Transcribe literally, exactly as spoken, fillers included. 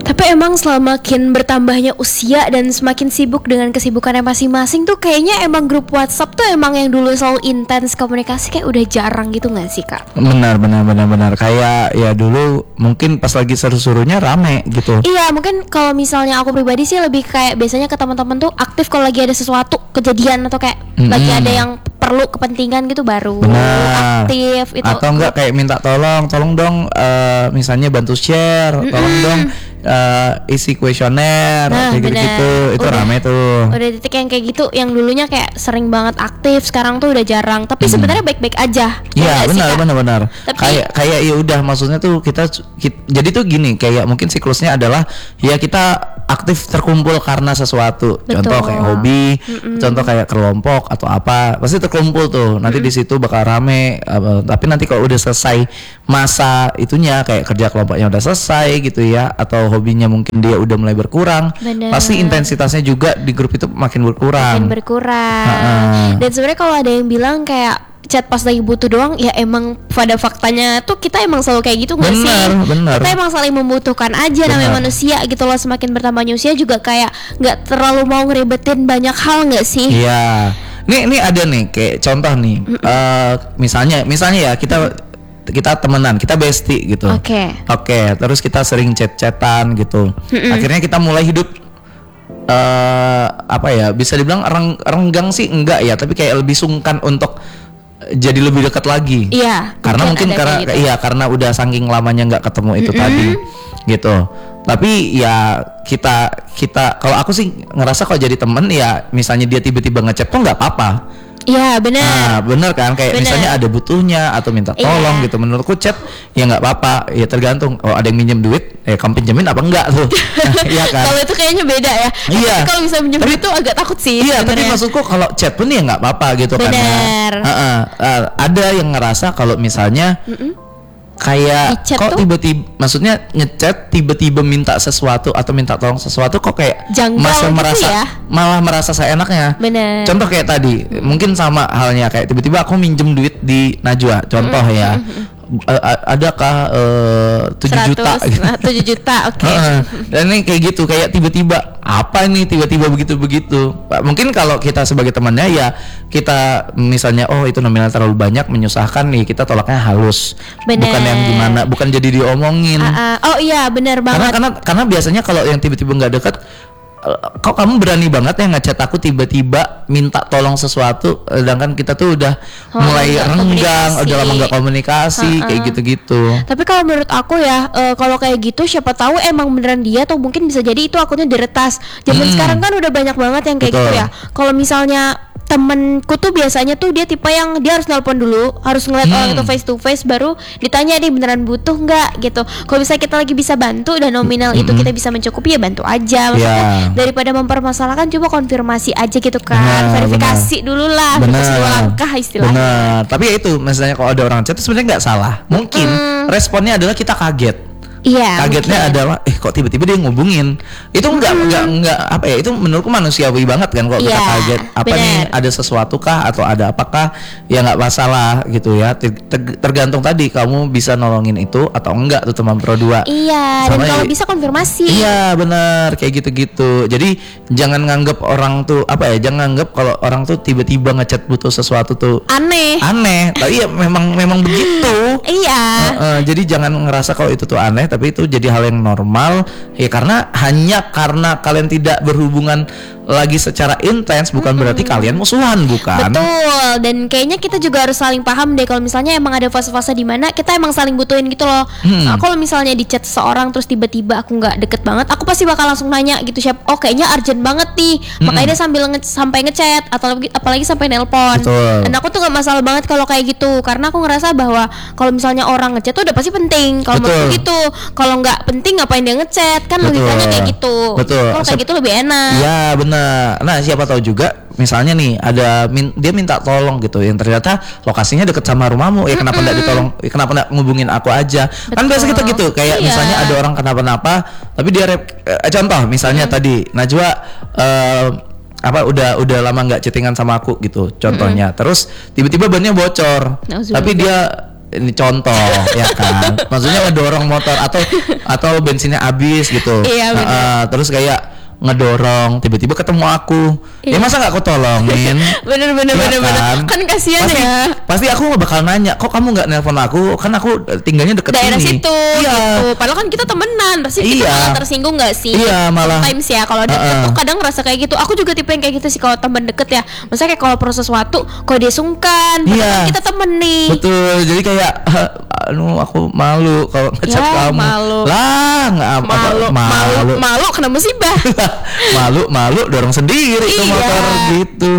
Tapi emang semakin bertambahnya usia dan semakin sibuk dengan kesibukannya masing-masing tuh kayaknya emang grup WhatsApp tuh emang yang dulu selalu intens komunikasi kayak udah jarang gitu gak sih Kak? Benar benar benar benar kayak ya dulu mungkin pas lagi seru-serunya rame gitu. Iya mungkin kalau misalnya aku pribadi sih lebih kayak biasanya ke teman-teman tuh aktif kalau lagi ada sesuatu kejadian atau kayak mm-hmm. lagi ada yang perlu kepentingan gitu baru benar. Aktif itu. Atau enggak kayak minta tolong tolong dong uh, misalnya bantu share mm-hmm. tolong dong uh, isi kuesioner nah, kayak gitu-gitu itu udah, rame tuh. Udah titik yang kayak gitu yang dulunya kayak sering banget aktif sekarang tuh udah jarang tapi hmm. sebenarnya baik-baik aja. Iya benar sih, benar benar. Kayak kayak ya udah maksudnya tuh kita, kita jadi tuh gini kayak mungkin siklusnya adalah ya kita aktif terkumpul karena sesuatu. Betul. Contoh kayak hobi, mm-mm. contoh kayak kelompok atau apa pasti terkumpul tuh nanti mm-mm. di situ bakal rame. Uh, tapi nanti kalau udah selesai masa itunya kayak kerja kelompoknya udah selesai gitu ya atau hobinya mungkin dia udah mulai berkurang. Bener. Pasti intensitasnya juga di grup itu makin berkurang. Makin berkurang. Uh-uh. Dan sebenarnya kalau ada yang bilang kayak chat pas lagi butuh doang ya emang pada faktanya tuh kita emang selalu kayak gitu nggak sih? Benar. Kita emang saling membutuhkan aja bener. Namanya manusia gitu loh semakin bertambahnya usia juga kayak nggak terlalu mau ngeribetin banyak hal nggak sih? Iya. Nih nih ada nih kayak contoh nih uh, misalnya misalnya ya kita kita temenan, kita bestie gitu. Oke. Okay. Oke, okay, terus kita sering chat-chatan gitu. Mm-mm. Akhirnya kita mulai hidup uh, apa ya? Bisa dibilang reng- renggang sih enggak ya, tapi kayak lebih sungkan untuk jadi lebih dekat lagi. Iya. Karena mungkin karena gitu. Iya karena udah saking lamanya nggak ketemu itu mm-hmm. tadi, gitu. Tapi ya kita kita kalau aku sih ngerasa kalau jadi temen ya misalnya dia tiba-tiba ngechat kok nggak apa-apa. Iya benar. Nah benar kan kayak bener. Misalnya ada butuhnya atau minta tolong iya. gitu menurutku chat ya nggak apa-apa ya tergantung kalau ada yang minjem duit ya kamu pinjemin apa enggak tuh. Iya kan. Kalau itu kayaknya beda ya. Iya. Kalau bisa minjem duit tuh agak takut sih. Iya sebenernya. Tapi maksudku kalau chat pun ya nggak apa-apa gitu kan. Benar. Uh-uh. Uh, ada yang ngerasa kalau misalnya Mm-mm. kayak ngechat kok tuh? Tiba-tiba maksudnya ngechat tiba-tiba minta sesuatu atau minta tolong sesuatu kok kayak masih gitu merasa ya? Malah merasa seenaknya. Bener. Contoh kayak tadi mungkin sama halnya kayak tiba-tiba aku minjem duit di Najwa contoh mm-hmm. ya uh, adakah uh, tujuh juta gitu. tujuh juta oke okay. uh, dan ini kayak gitu kayak tiba-tiba apa ini tiba-tiba begitu-begitu mungkin kalau kita sebagai temannya ya kita misalnya oh itu nominal terlalu banyak menyusahkan nih kita tolaknya halus bener. Bukan yang gimana bukan jadi diomongin uh, uh, oh iya benar banget karena karena karena biasanya kalau yang tiba-tiba nggak dekat kok kamu berani banget ya ngechat aku tiba-tiba minta tolong sesuatu sedangkan kita tuh udah oh, mulai renggang udah lama nggak komunikasi uh-uh. kayak gitu-gitu. Tapi kalau menurut aku ya uh, kalau kayak gitu siapa tahu emang beneran dia atau mungkin bisa jadi itu akunnya diretas. Zaman hmm. sekarang kan udah banyak banget yang kayak Betul. Gitu ya. Kalau misalnya temenku tuh biasanya tuh dia tipe yang dia harus nelpon dulu, harus ngeliat hmm. orang itu face to face baru ditanya dia beneran butuh nggak gitu. Kalau bisa kita lagi bisa bantu dan nominal hmm. itu kita bisa mencukupi ya bantu aja. Maksudnya yeah. daripada mempermasalahkan coba konfirmasi aja gitu kan, bener, verifikasi bener. Dulu lah, verifikasi dua langkah istilahnya. Benar. Tapi ya itu, misalnya kalau ada orang chat sebenarnya nggak salah. Mungkin hmm. responnya adalah kita kaget. Iya. Kagetnya mungkin. Adalah, eh kok tiba-tiba dia ngubungin. Itu enggak hmm. enggak enggak apa ya? Itu menurutku manusiawi banget kan kalau yeah, kita kaget. Apa bener. Nih ada sesuatu kah atau ada apakah? Ya nggak masalah gitu ya. Tergantung tadi kamu bisa nolongin itu atau enggak tuh teman pro dua. Iya. Sama dan kalau ya, bisa konfirmasi. Iya benar kayak gitu-gitu. Jadi jangan nganggep orang tuh apa ya? Jangan nganggep kalau orang tuh tiba-tiba ngechat butuh sesuatu tuh aneh. Aneh. Tapi ya memang memang begitu. Iya. Uh, uh, jadi jangan ngerasa kalau itu tuh aneh. Tapi itu jadi hal yang normal ya karena hanya karena kalian tidak berhubungan lagi secara intens bukan mm-hmm. berarti kalian musuhan bukan. Betul. Dan kayaknya kita juga harus saling paham deh kalau misalnya emang ada fase-fase di mana kita emang saling butuhin gitu loh. Hmm. Nah, kalau misalnya di chat seseorang terus tiba-tiba aku nggak deket banget, aku pasti bakal langsung nanya gitu siapa. Oh kayaknya urgent banget nih. Hmm. Makanya dia sambil nge- sampai ngechat atau apalagi, apalagi sampai nelpon. Betul. Dan aku tuh nggak masalah banget kalau kayak gitu karena aku ngerasa bahwa kalau misalnya orang ngechat tuh udah pasti penting. Kalau menurut gitu, kalau nggak penting ngapain dia ngechat kan logikanya kayak gitu. Betul. Kalau kayak gitu lebih enak. Iya benar. Nah siapa tahu juga misalnya nih ada min, dia minta tolong gitu yang ternyata lokasinya deket sama rumahmu ya kenapa enggak ditolong ya, kenapa enggak ngubungin aku aja. Betul. Kan biasa kita gitu kayak iya. misalnya ada orang kenapa-napa tapi dia rep, eh, contoh misalnya hmm. tadi Najwa uh, apa udah udah lama nggak chattingan sama aku gitu contohnya hmm. terus tiba-tiba bannya bocor Nauzubillah. Tapi dia ini contoh ya kan. Maksudnya ngedorong motor atau atau bensinnya habis gitu. Iya, bener. Uh, terus kayak ngedorong tiba-tiba ketemu aku. Iya. Ya masa nggak aku tolongin? bener bener Ya bener bener. kan? Kan kasihan Pasti, ya. pasti aku nggak bakal nanya, kok kamu nggak nelpon aku? Kan aku tinggalnya deket Daerah sini. situ Iya. gitu. Padahal kan kita temenan, pasti kita Iya. malah tersinggung nggak sih? Iya, malah. Sometimes ya kalau deket Uh-uh. tuh kadang ngerasa kayak gitu. Aku juga tipe yang kayak gitu sih kalau teman deket ya. Maksudnya kayak kalau proses sesuatu kok dia sungkan, padahal Iya. kan kita temen nih. Betul. Jadi kayak anu aku malu kalau ngechat Ya, kamu. malu. Lah, nggak apa Malu, malu, malu kena musibah. malu, malu dorong sendiri itu Iya. motor gitu.